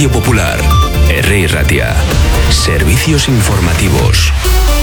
Radio Popular, Herri Ratia. Servicios informativos.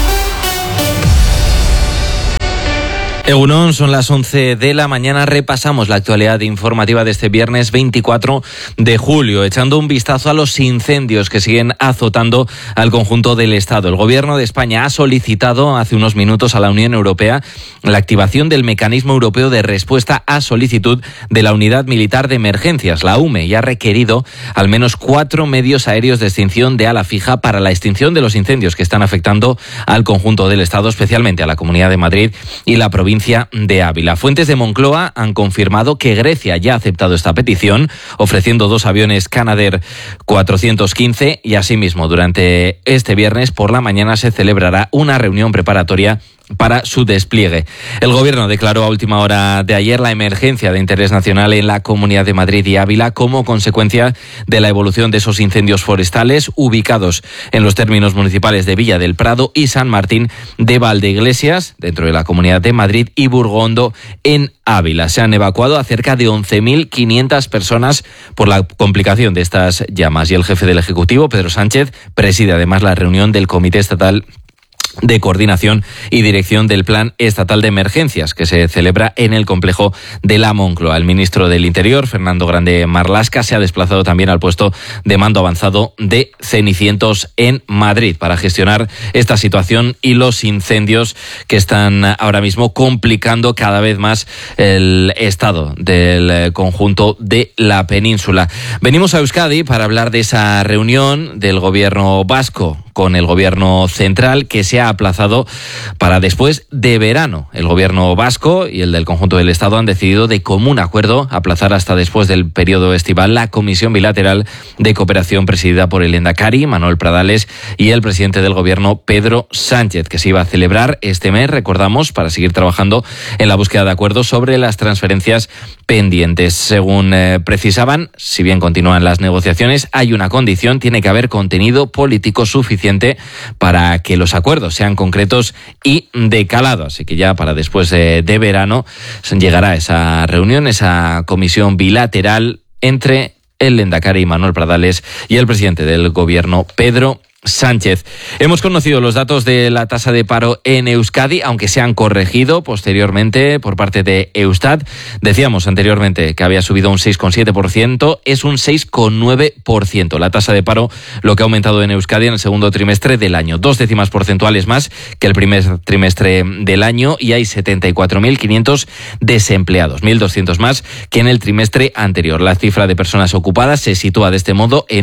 Egunon, son las 11 de la mañana, repasamos la actualidad informativa de este viernes 24 de julio, echando un vistazo a los incendios que siguen azotando al conjunto del Estado. El Gobierno de España ha solicitado hace unos minutos a la Unión Europea la activación del Mecanismo Europeo de Respuesta a Solicitud de la Unidad Militar de Emergencias, la UME, y ha requerido al menos 4 medios aéreos de extinción de ala fija para la extinción de los incendios que están afectando al conjunto del Estado, especialmente a la Comunidad de Madrid y la provincia de Ávila. Fuentes de Moncloa han confirmado que Grecia ya ha aceptado esta petición, ofreciendo 2 aviones Canadair 415 y asimismo durante este viernes por la mañana se celebrará una reunión preparatoria para su despliegue. El Gobierno declaró a última hora de ayer la emergencia de interés nacional en la Comunidad de Madrid y Ávila como consecuencia de la evolución de esos incendios forestales ubicados en los términos municipales de Villa del Prado y San Martín de Valdeiglesias, dentro de la Comunidad de Madrid, y Burgondo en Ávila. Se han evacuado a cerca de 11.500 personas por la complicación de estas llamas y el jefe del Ejecutivo, Pedro Sánchez, preside además la reunión del Comité Estatal de Coordinación y Dirección del Plan Estatal de Emergencias, que se celebra en el complejo de la Moncloa. El ministro del Interior, Fernando Grande Marlaska, se ha desplazado también al puesto de mando avanzado de Cenicientos en Madrid para gestionar esta situación y los incendios que están ahora mismo complicando cada vez más el estado del conjunto de la península. Venimos a Euskadi para hablar de esa reunión del gobierno vasco con el gobierno central que se ha aplazado para después de verano. El gobierno vasco y el del conjunto del Estado han decidido de común acuerdo aplazar hasta después del periodo estival la comisión bilateral de cooperación presidida por el Lehendakari, Manuel Pradales, y el presidente del gobierno, Pedro Sánchez, que se iba a celebrar este mes, recordamos, para seguir trabajando en la búsqueda de acuerdos sobre las transferencias pendientes. Según precisaban, si bien continúan las negociaciones, hay una condición: tiene que haber contenido político suficiente para que los acuerdos sean concretos y de calado. Así que ya para después de verano llegará esa reunión, esa comisión bilateral entre el Lehendakari Manuel Pradales y el presidente del gobierno, Pedro Sánchez. Hemos conocido los datos de la tasa de paro en Euskadi, aunque se han corregido posteriormente por parte de Eustat. Decíamos anteriormente que había subido un 6,7%, es un 6,9%. La tasa de paro, lo que ha aumentado en Euskadi en el segundo trimestre del año, 2 décimas porcentuales más que el primer trimestre del año, y hay 74.500 desempleados, 1.200 más que en el trimestre anterior. La cifra de personas ocupadas se sitúa de este modo en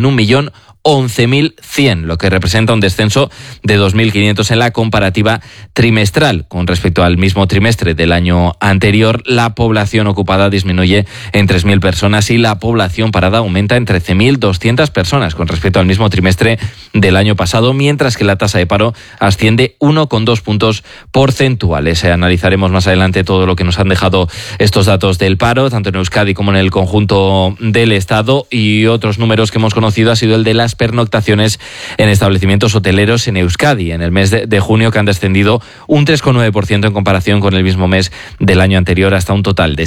1.011.100, lo que representa un descenso de 2.500 en la comparativa trimestral. Con respecto al mismo trimestre del año anterior, la población ocupada disminuye en 3.000 personas y la población parada aumenta en 13.200 personas con respecto al mismo trimestre del año pasado, mientras que la tasa de paro asciende 1,2 puntos porcentuales. Analizaremos más adelante todo lo que nos han dejado estos datos del paro, tanto en Euskadi como en el conjunto del Estado, y otros números que hemos conocido ha sido el de las pernoctaciones en establecimientos hoteleros en Euskadi en el mes de junio, que han descendido un 3,9% en comparación con el mismo mes del año anterior, hasta un total de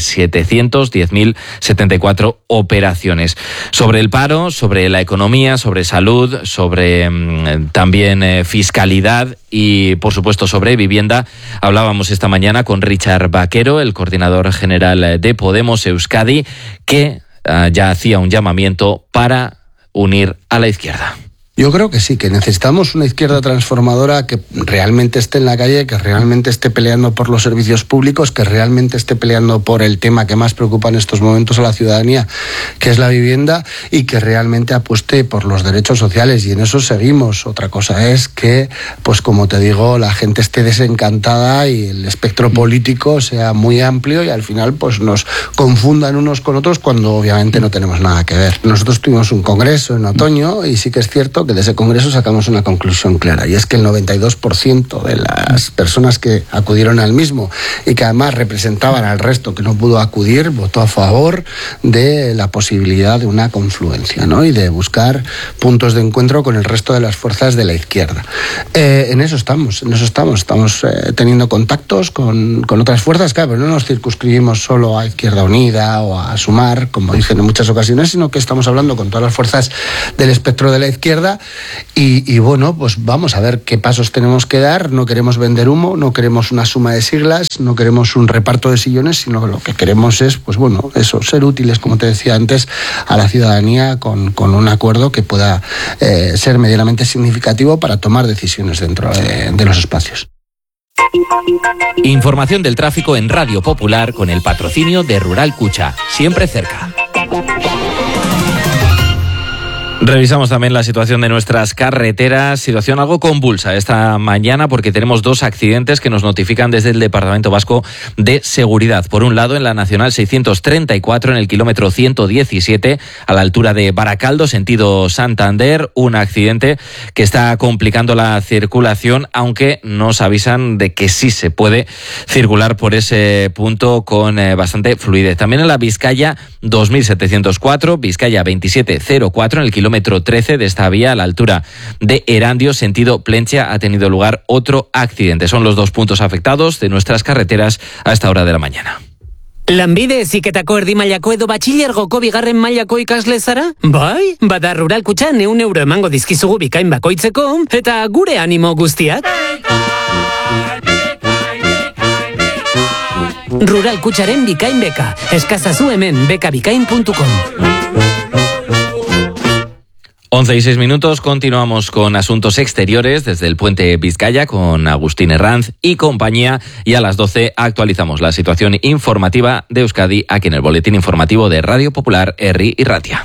710.074 operaciones. Sobre el paro, sobre la economía, sobre salud, sobre también fiscalidad y, por supuesto, sobre vivienda, hablábamos esta mañana con Richard Vaquero, el coordinador general de Podemos Euskadi, que ya hacía un llamamiento para unir a la izquierda. Yo creo que sí, que necesitamos una izquierda transformadora que realmente esté en la calle, que realmente esté peleando por los servicios públicos, que realmente esté peleando por el tema que más preocupa en estos momentos a la ciudadanía, que es la vivienda, y que realmente apueste por los derechos sociales, y en eso seguimos. Otra cosa es que, pues como te digo, la gente esté desencantada y el espectro político sea muy amplio y al final pues nos confundan unos con otros cuando obviamente no tenemos nada que ver. Nosotros tuvimos un congreso en otoño y sí que es cierto que de ese congreso sacamos una conclusión clara, y es que el 92% de las personas que acudieron al mismo y que además representaban al resto que no pudo acudir, votó a favor de la posibilidad de una confluencia, ¿no? Y de buscar puntos de encuentro con el resto de las fuerzas de la izquierda. En eso estamos teniendo contactos con otras fuerzas, claro, pero no nos circunscribimos solo a Izquierda Unida o a Sumar, como dicen en muchas ocasiones, sino que estamos hablando con todas las fuerzas del espectro de la izquierda y bueno, pues vamos a ver qué pasos tenemos que dar. No queremos vender humo, no queremos una suma de siglas, no queremos un reparto de sillones, sino que lo que queremos es, pues bueno, eso, ser útiles, como te decía antes, a la ciudadanía con un acuerdo que pueda ser medianamente significativo para tomar decisiones dentro de los espacios. Información del tráfico en Radio Popular con el patrocinio de Rural Cucha, siempre cerca. Revisamos también la situación de nuestras carreteras, situación algo convulsa esta mañana porque tenemos 2 accidentes que nos notifican desde el Departamento Vasco de Seguridad. Por un lado, en la Nacional 634, en el kilómetro 117, a la altura de Baracaldo, sentido Santander, un accidente que está complicando la circulación, aunque nos avisan de que sí se puede circular por ese punto con bastante fluidez. También en la Vizcaya 2704, Vizcaya 2704, en el kilómetro 13 de esta vía, a la altura de Erandio, sentido Plentzia, ha tenido lugar otro accidente. Son los 2 puntos afectados de nuestras carreteras a esta hora de la mañana. Lanbide heziketako erdi mailako edo batxilergoko bigarren mailako ikasle zara? Bai, bada Rural Kutxan €100 emango dizkizugu bikain bakoitzeko, eta gure animo guztiak. Rural Kutxaren bikain beka. Eskazazu hemen bekabikain.com. 11:06, continuamos con asuntos exteriores desde el puente Vizcaya con Agustín Herranz y compañía, y a las 12 actualizamos la situación informativa de Euskadi aquí en el boletín informativo de Radio Popular, Herri y Ratia.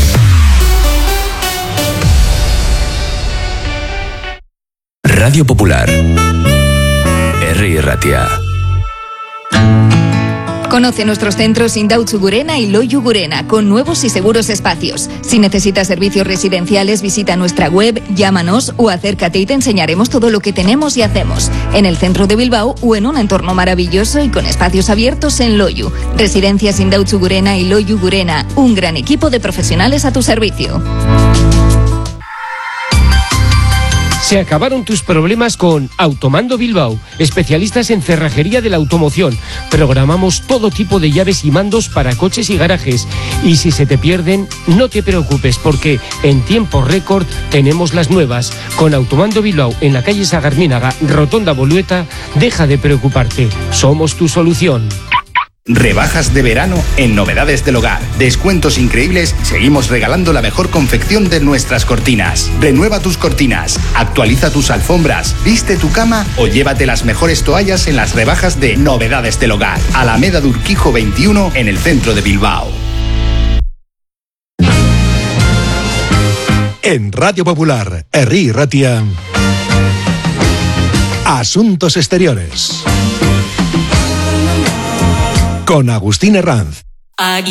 Radio Popular, Herri y Ratia. Conoce nuestros centros Indautxu Gurena y Loiu Gurena, con nuevos y seguros espacios. Si necesitas servicios residenciales, visita nuestra web, llámanos o acércate y te enseñaremos todo lo que tenemos y hacemos. En el centro de Bilbao o en un entorno maravilloso y con espacios abiertos en Loiu. Residencias Indautxu Gurena y Loiu Gurena, un gran equipo de profesionales a tu servicio. Se acabaron tus problemas con Automando Bilbao, especialistas en cerrajería de la automoción. Programamos todo tipo de llaves y mandos para coches y garajes. Y si se te pierden, no te preocupes, porque en tiempo récord tenemos las nuevas. Con Automando Bilbao en la calle Sagarminaga, Rotonda Bolueta, deja de preocuparte. Somos tu solución. Rebajas de verano en Novedades del Hogar. Descuentos increíbles. Seguimos regalando la mejor confección de nuestras cortinas. Renueva tus cortinas, actualiza tus alfombras, viste tu cama o llévate las mejores toallas en las rebajas de Novedades del Hogar. Alameda de Urquijo 21 en el centro de Bilbao. En Radio Popular, Herri y Ratia, Asuntos Exteriores con Agustín Herranz.